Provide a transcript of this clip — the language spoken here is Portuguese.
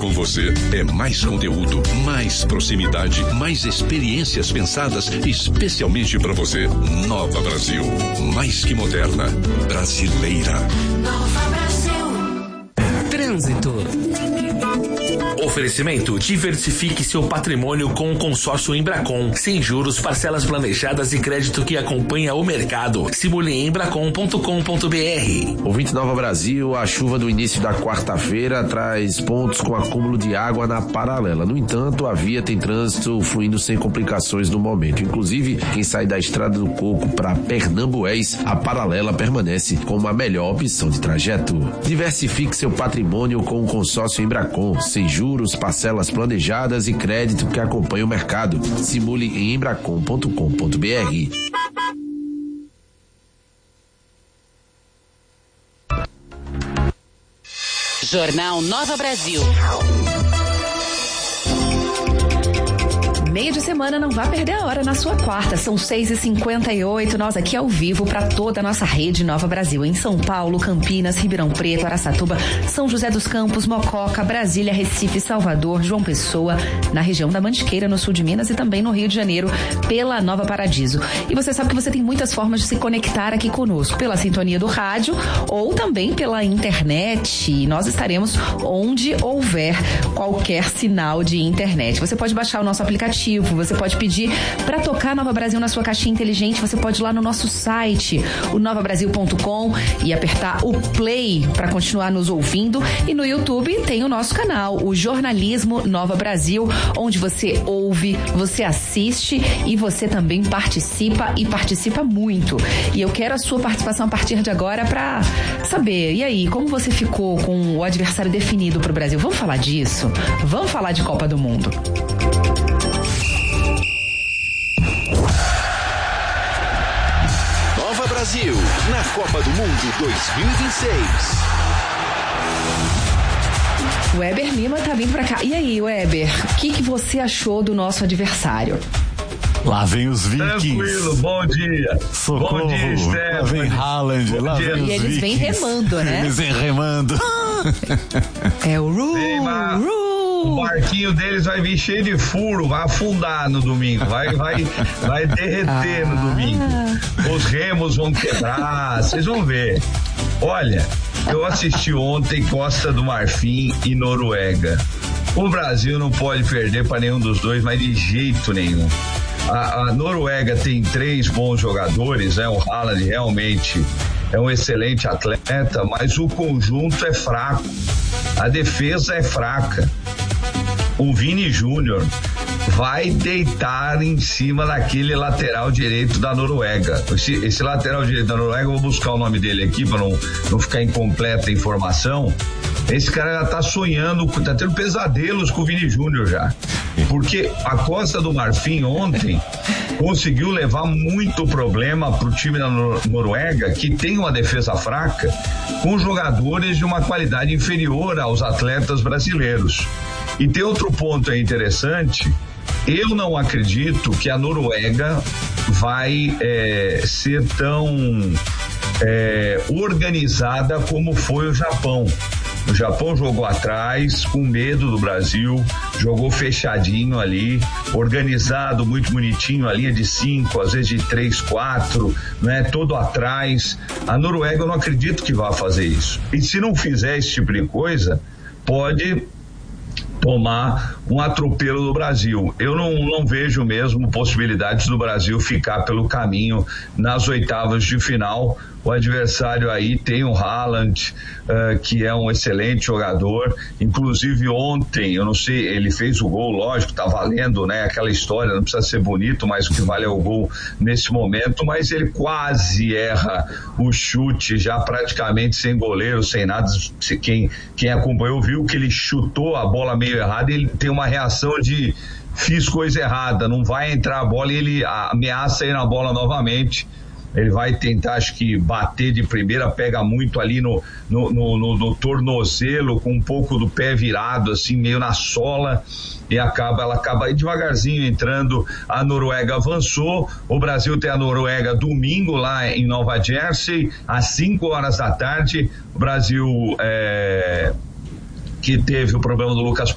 com você é mais conteúdo, mais proximidade, mais experiências pensadas especialmente para você. Nova Brasil, mais que moderna, brasileira. Nova Brasil. Trânsito. Oferecimento: diversifique seu patrimônio com o consórcio Embracon. Sem juros, parcelas planejadas e crédito que acompanha o mercado. Simule em embracon.com.br. Ouvinte Nova Brasil, a chuva do início da quarta-feira traz pontos com acúmulo de água na paralela. No entanto, a via tem trânsito fluindo sem complicações no momento. Inclusive, quem sai da Estrada do Coco para Pernambués, a paralela permanece como a melhor opção de trajeto. Diversifique seu patrimônio com o consórcio Embracon. Sem juros, parcelas planejadas e crédito que acompanha o mercado. Simule em embracon.com.br. Jornal Nova Brasil. Meio de semana, não vá perder a hora na sua quarta. São 6h58, nós aqui ao vivo para toda a nossa rede Nova Brasil. Em São Paulo, Campinas, Ribeirão Preto, Araçatuba, São José dos Campos, Mococa, Brasília, Recife, Salvador, João Pessoa, na região da Mantiqueira, no sul de Minas, e também no Rio de Janeiro, pela Nova Paradiso. E você sabe que você tem muitas formas de se conectar aqui conosco, pela sintonia do rádio ou também pela internet. E nós estaremos onde houver qualquer sinal de internet. Você pode baixar o nosso aplicativo, você pode pedir para tocar Nova Brasil na sua caixinha inteligente, você pode ir lá no nosso site, o novabrasil.com, e apertar o play para continuar nos ouvindo. E no YouTube tem o nosso canal, o Jornalismo Nova Brasil, onde você ouve, você assiste e você também participa, e participa muito. E eu quero a sua participação a partir de agora para saber, e aí, como você ficou com o adversário definido para o Brasil? Vamos falar disso? Vamos falar de Copa do Mundo. Nova Brasil, na Copa do Mundo 2026. O Weber Lima tá vindo pra cá. E aí, Weber, o que você achou do nosso adversário? Lá vem os Vikings. Tranquilo, bom dia. Socorro. Bom dia, Stephanie. Lá vem Haaland, lá vem os Vikings. E eles vêm remando, né? Eles vêm remando. É o O barquinho deles vai vir cheio de furo, vai afundar no domingo, vai derreter no domingo. Os remos vão quebrar, vocês vão ver. Olha, eu assisti ontem Costa do Marfim e Noruega. O Brasil não pode perder para nenhum dos dois, mas de jeito nenhum. A Noruega tem 3 bons jogadores, né? O Haaland realmente é um excelente atleta, mas o conjunto é fraco, a defesa é fraca. O Vini Júnior vai deitar em cima daquele lateral direito da Noruega. Esse lateral direito da Noruega, eu vou buscar o nome dele aqui para não ficar incompleta a informação. Esse cara já tá sonhando, tá tendo pesadelos com o Vini Júnior já. Porque a Costa do Marfim ontem conseguiu levar muito problema pro time da Noruega, que tem uma defesa fraca, com jogadores de uma qualidade inferior aos atletas brasileiros. E tem outro ponto aí interessante. Eu não acredito que a Noruega vai ser tão organizada como foi o Japão. O Japão jogou atrás, com medo do Brasil, jogou fechadinho ali, organizado, muito bonitinho, a linha de 5, às vezes de 3, 4, né? Todo atrás. A Noruega, eu não acredito que vá fazer isso. E se não fizer esse tipo de coisa, pode tomar um atropelo do Brasil. Eu não vejo mesmo possibilidades do Brasil ficar pelo caminho nas oitavas de final. O adversário aí tem o Haaland, que é um excelente jogador. Inclusive ontem, eu não sei, ele fez o gol, lógico, tá valendo, né? Aquela história, não precisa ser bonito, mas o que vale é o gol nesse momento. Mas ele quase erra o chute, já praticamente sem goleiro, sem nada. Quem acompanhou viu que ele chutou a bola meio errada e ele tem uma reação de fiz coisa errada, não vai entrar a bola, e ele ameaça ir na bola novamente. Ele vai tentar, acho que, bater de primeira, pega muito ali no tornozelo, com um pouco do pé virado, assim, meio na sola, e ela acaba aí devagarzinho entrando. A Noruega avançou. O Brasil tem a Noruega domingo lá em Nova Jersey, às 5 horas da tarde. O Brasil que teve o problema do Lucas